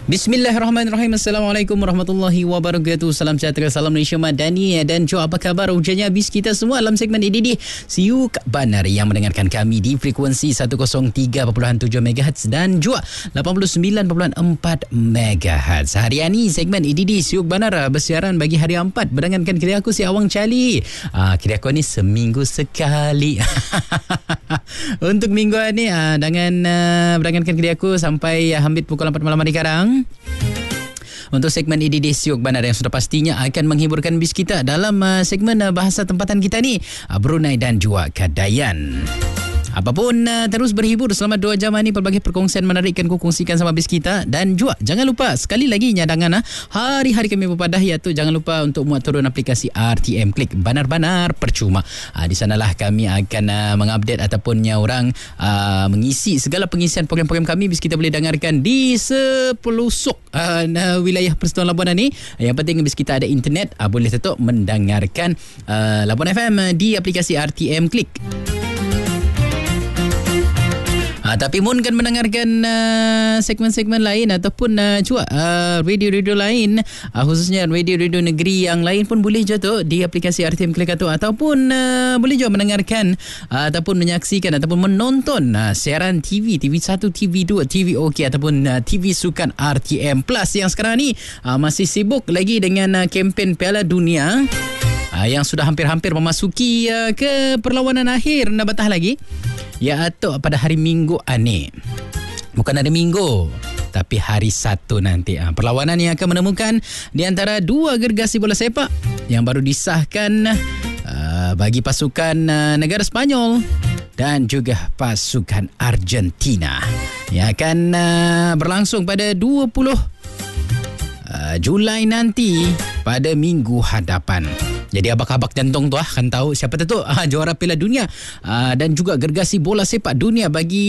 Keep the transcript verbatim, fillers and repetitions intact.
Bismillahirrahmanirrahim. Assalamualaikum warahmatullahi wabarakatuh. Salam sejahtera, salam Malaysia Madani. Dan Jo, apa khabar? Hujannya habis kita semua dalam segmen E D D Siuk Banar yang mendengarkan kami di frekuensi seratus tiga perpuluhan tujuh megahertz dan juga lapan puluh sembilan perpuluhan empat megahertz. Hari ini segmen E D D Siuk Banar bersiaran bagi hari empat berdengarkan kira aku si Awang Cali. Ah, kira aku ni seminggu sekali. Untuk minggu ni ah, dengan uh, berdengarkan kira aku sampai uh, hampir pukul empat malam hari sekarang. Untuk segmen E D D Siuk Banar yang sudah pastinya akan menghiburkan bis kita dalam uh, segmen uh, bahasa tempatan kita ni, uh, Brunei dan juga Kadayan. Apapun, uh, terus berhibur selama dua jam ini. Pelbagai perkongsian menarik akan kongsikan sama bis kita. Dan juga jangan lupa sekali lagi nyadangan uh, hari-hari kami berpadah, iaitu jangan lupa untuk muat turun aplikasi R T M Klik Banar-Banar percuma. Uh, di sanalah kami akan uh, mengupdate ataupun orang uh, mengisi segala pengisian program-program kami. Bis kita boleh dengarkan di sepelosok uh, wilayah Persatuan Labuan ni. Yang penting bis kita ada internet, uh, boleh tetap mendengarkan uh, Labuan F M di aplikasi R T M Klik. Ha, tapi mun kan mendengarkan uh, segmen-segmen lain ataupun uh, juga uh, radio-radio lain, uh, khususnya radio-radio negeri yang lain pun boleh je tu di aplikasi R T M Klik tu, ataupun uh, boleh juga mendengarkan uh, ataupun menyaksikan ataupun menonton uh, siaran T V, T V satu, T V dua, T V OK ataupun uh, T V Sukan R T M Plus yang sekarang ni uh, masih sibuk lagi dengan uh, kempen Piala Dunia uh, yang sudah hampir-hampir memasuki uh, ke perlawanan akhir, nak batah lagi. Ya, atau pada hari Minggu ni. Bukan hari Minggu, tapi hari Sabtu nanti. Ha, perlawanan yang akan menemukan di antara dua gergasi bola sepak yang baru disahkan uh, bagi pasukan uh, negara Sepanyol dan juga pasukan Argentina. Yang akan uh, berlangsung pada dua puluh Julai nanti pada minggu hadapan. Jadi abak-abak jantung tu ah, kan tahu siapa tu ah, juara Piala Dunia ah, dan juga gergasi bola sepak dunia bagi